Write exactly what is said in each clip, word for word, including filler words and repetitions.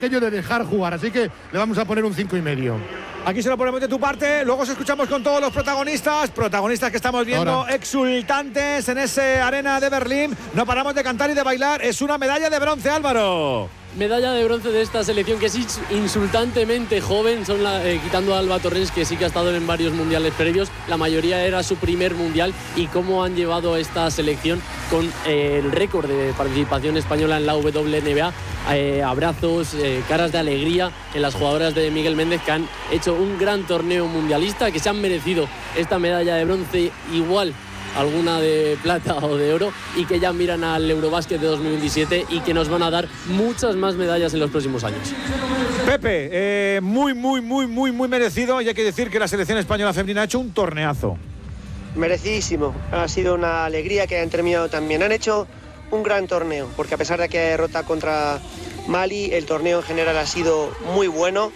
aquello de dejar jugar, así que le vamos a poner un cinco y medio. Aquí se lo ponemos de tu parte, luego os escuchamos con todos los protagonistas, protagonistas que estamos viendo Ahora. exultantes en ese arena de Berlín. No paramos de cantar y de bailar, es una medalla de bronce, Álvaro. Medalla de bronce de esta selección que es insultantemente joven, son la, eh, quitando a Alba Torrens, que sí que ha estado en varios mundiales previos, la mayoría era su primer mundial, y cómo han llevado esta selección con eh, el récord de participación española en la W N B A, eh, abrazos, eh, caras de alegría en las jugadoras de Miguel Méndez, que han hecho un gran torneo mundialista, que se han merecido esta medalla de bronce, igual alguna de plata o de oro, y que ya miran al Eurobásquet de dos mil veintisiete y que nos van a dar muchas más medallas en los próximos años. Pepe, eh, muy, muy, muy, muy, muy merecido, y hay que decir que la selección española femenina ha hecho un torneazo. Merecidísimo, ha sido una alegría que hayan terminado también. Han hecho un gran torneo, porque a pesar de que derrota contra Mali, el torneo en general ha sido muy bueno.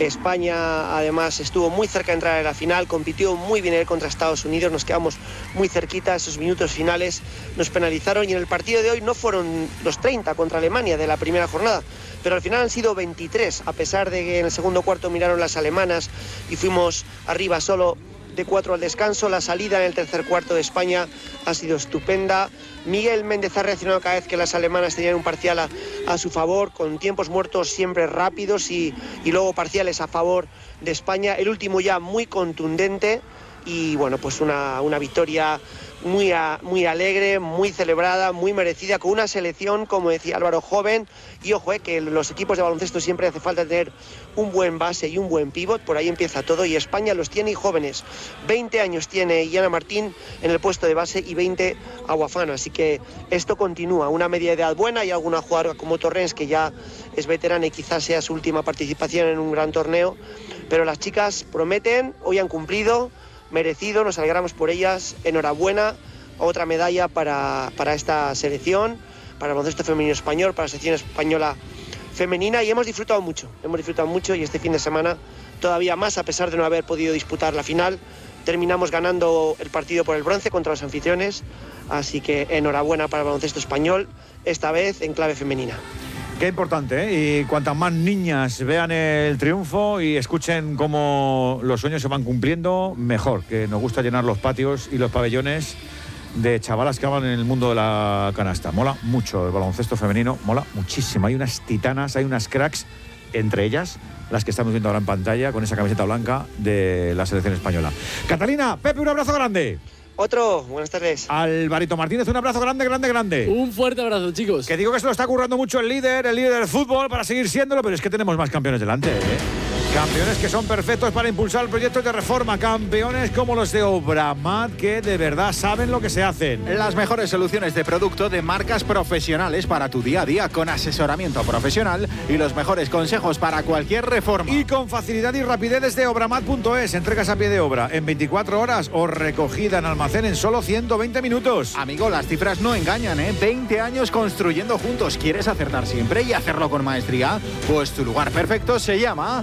España además estuvo muy cerca de entrar a la final, compitió muy bien contra Estados Unidos, nos quedamos muy cerquita, esos minutos finales nos penalizaron, y en el partido de hoy no fueron los treinta contra Alemania de la primera jornada, pero al final han sido veintitrés, a pesar de que en el segundo cuarto miraron las alemanas y fuimos arriba solo de cuatro al descanso. La salida en el tercer cuarto de España ha sido estupenda. Miguel Méndez ha reaccionado cada vez que las alemanas tenían un parcial a, a su favor, con tiempos muertos siempre rápidos y, y luego parciales a favor de España. El último ya muy contundente, y bueno, pues una, una victoria muy, a, muy alegre, muy celebrada, muy merecida, con una selección, como decía Álvaro, joven. Y ojo, eh, que en los equipos de baloncesto siempre hace falta tener un buen base y un buen pívot, por ahí empieza todo, y España los tiene, y jóvenes. veinte años tiene Iana Martín en el puesto de base y veinte Aguafano, así que esto continúa, una media edad buena. Y alguna jugadora como Torrens, que ya es veterana y quizás sea su última participación en un gran torneo, pero las chicas prometen, hoy han cumplido, merecido, nos alegramos por ellas, enhorabuena, otra medalla para, para esta selección, para el baloncesto femenino español, para la selección española femenina, y hemos disfrutado mucho, hemos disfrutado mucho, y este fin de semana todavía más, a pesar de no haber podido disputar la final, terminamos ganando el partido por el bronce contra los anfitriones, así que enhorabuena para el baloncesto español, esta vez en clave femenina. Qué importante, ¿eh? Y cuantas más niñas vean el triunfo y escuchen cómo los sueños se van cumpliendo, mejor, que nos gusta llenar los patios y los pabellones de chavalas que hablan en el mundo de la canasta. Mola mucho el baloncesto femenino, mola muchísimo. Hay unas titanas, hay unas cracks, entre ellas las que estamos viendo ahora en pantalla con esa camiseta blanca de la selección española. Catalina, Pepe, un abrazo grande. Otro, buenas tardes. Alvarito Martínez, un abrazo grande, grande, grande. Un fuerte abrazo, chicos. Que digo que se lo está currando mucho el líder, el líder del fútbol, para seguir siéndolo, pero es que tenemos más campeones delante, ¿eh? Campeones que son perfectos para impulsar proyectos de reforma. Campeones como los de Obramat, que de verdad saben lo que se hacen. Las mejores soluciones de producto de marcas profesionales para tu día a día, con asesoramiento profesional y los mejores consejos para cualquier reforma. Y con facilidad y rapidez desde obramat punto es. Entregas a pie de obra en veinticuatro horas o recogida en almacén en solo ciento veinte minutos. Amigo, las cifras no engañan, ¿eh? veinte años construyendo juntos. ¿Quieres acertar siempre y hacerlo con maestría? Pues tu lugar perfecto se llama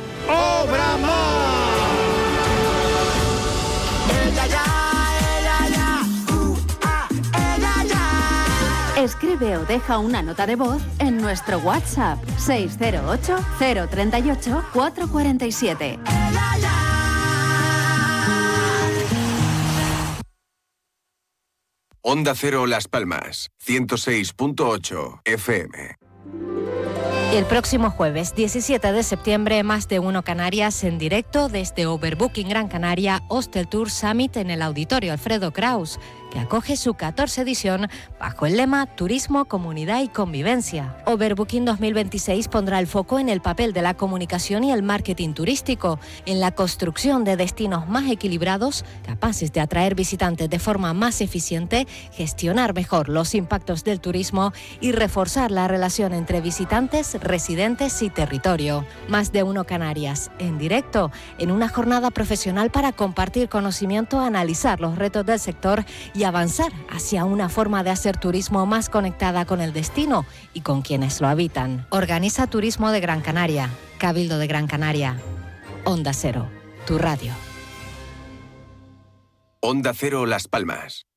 Obramat. Escribe o deja una nota de voz en nuestro WhatsApp seis cero ocho, cero tres ocho, cuatro cuatro siete. Onda Cero Las Palmas, ciento seis punto ocho F M. El próximo jueves diecisiete de septiembre, Más de Uno Canarias en directo desde Overbooking Gran Canaria Hostel Tour Summit en el Auditorio Alfredo Kraus, que acoge su catorce edición bajo el lema Turismo, Comunidad y Convivencia. Overbooking dos mil veintiséis pondrá el foco en el papel de la comunicación y el marketing turístico, en la construcción de destinos más equilibrados, capaces de atraer visitantes de forma más eficiente, gestionar mejor los impactos del turismo y reforzar la relación entre visitantes, residentes y territorio. Más de Uno Canarias, en directo, en una jornada profesional para compartir conocimiento, analizar los retos del sector y avanzar hacia una forma de hacer turismo más conectada con el destino y con quienes lo habitan. Organiza Turismo de Gran Canaria, Cabildo de Gran Canaria. Onda Cero, tu radio. Onda Cero Las Palmas.